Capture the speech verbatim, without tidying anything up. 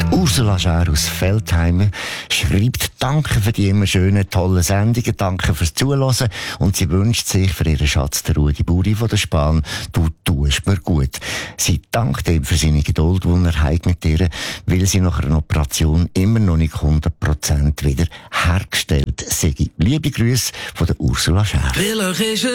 Ursula Schär aus Feldheim schreibt Danke für die immer schönen, tollen Sendungen, danke fürs Zuhören und sie wünscht sich für ihren Schatz, der Rudi Buri von der Spahn, du tust mir gut. Sie dankt ihm für seine Geduld, die er hat mit ihr, weil sie nach einer Operation immer noch nicht hundert Prozent wieder hergestellt sei. Liebe Grüße von der Ursula Schär.